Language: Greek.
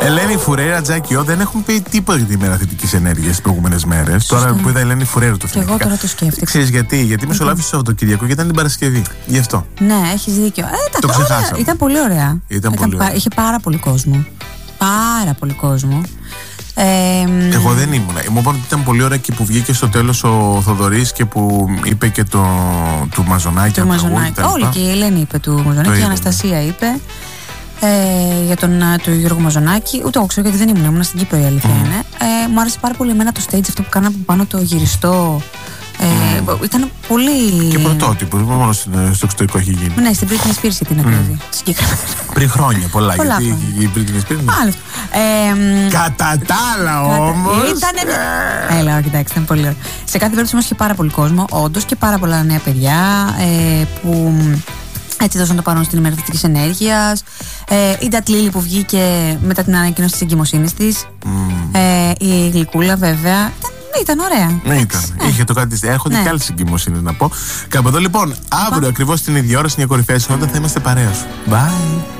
Ελένη Φουρέιρα, Τζάκιο, δεν έχουμε πει τίποτα για τη μέρα θετικής ενέργειας τις προηγούμενες μέρες. Τώρα που είδα Ελένη Φουρέιρα το θυμήθηκα. Και εγώ τώρα το σκέφτηκα. Ξέρεις γιατί? Γιατί μεσολάβησε το Σαββατοκύριακο και ήταν την Παρασκευή. Γι' αυτό. Ναι, έχεις δίκιο. Το ξεχάσαμε. Ήταν πολύ ωραία. Ωραία. Είχε πάρα πολύ κόσμο. Πάρα πολύ κόσμο. Εγώ δεν ήμουνα. Μου είπαν ότι ήταν πολύ ωραία και που βγήκε στο τέλος ο Θοδωρής και που είπε και του Μαζονάκη. Του Μαζονάκη. Όλη και η Ελένη είπε του Μαζονάκη, η Αναστασία είπε. Για τον Γιώργο Μαζονάκη. Ούτε εγώ ξέρω γιατί δεν ήμουν στην Κύπρο, η αλήθεια είναι. Μου άρεσε πάρα πολύ εμένα το stage αυτό που κάναμε από πάνω, το γυριστό. Ήταν πολύ. Και πρωτότυπο, μόνο στο εξωτερικό έχει γίνει. Ναι, στην Britney Spears την ακριβή. Συγκεκριμένα. Πριν χρόνια πολλά. Γιατί η Britney Spears. Άλλο. Κατά τα άλλα όμως. Έλα, κοιτάξτε, ήταν πολύ ωραία. Σε κάθε περίπτωση όμως είχε πάρα πολύ κόσμο, όντως, και πάρα πολλά νέα παιδιά που έτσι δώσαν το παρόν στην ημέρα θετικής ενέργειας. Η Ντατλίλη που βγήκε μετά την ανακοίνωση της εγκυμοσύνης της. Η Γλυκούλα βέβαια. Ήταν ωραία. Ναι, ήταν. Είχε το κάτι. Έρχονται και άλλες εγκυμοσύνες να πω. Κάπου εδώ λοιπόν, αύριο ακριβώς την ίδια ώρα, στην κορυφαία συνότητα θα είμαστε παρέα σου. Bye.